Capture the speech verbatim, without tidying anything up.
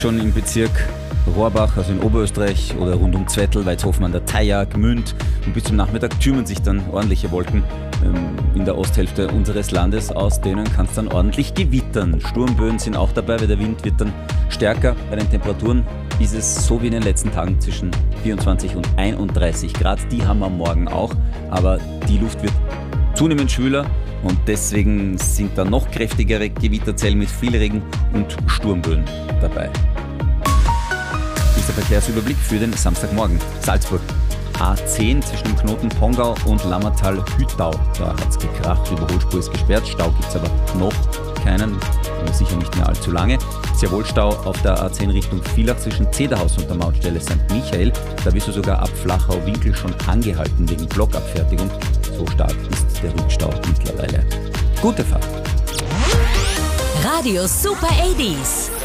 Schon im Bezirk Rohrbach, also in Oberösterreich oder rund um Zwettl, Weizhofen an der Thaya, Gmünd und bis zum Nachmittag türmen sich dann ordentliche Wolken ähm, in der Osthälfte unseres Landes. Aus denen kann es dann ordentlich gewittern. Sturmböen sind auch dabei, weil der Wind wird dann stärker. Bei den Temperaturen ist es so wie in den letzten Tagen zwischen vierundzwanzig und einunddreißig Grad. Die haben wir morgen auch, aber die Luft wird zunehmend schwüler und deswegen sind da noch kräftigere Gewitterzellen mit viel Regen und Sturmböen dabei. Der Verkehrsüberblick für den Samstagmorgen. Salzburg, A zehn zwischen dem Knoten Pongau und Lammertal-Hüttau. Da hat es gekracht, die Überholspur ist gesperrt. Stau gibt es aber noch keinen, aber sicher nicht mehr allzu lange. Sehr wohl Stau auf der A zehn Richtung Villach zwischen Zederhaus und der Mautstelle Sankt Michael. Da wirst du sogar ab Flachau-Winkel schon angehalten wegen Blockabfertigung. So stark ist der Rückstau mittlerweile. Gute Fahrt! Radio Super achtzig.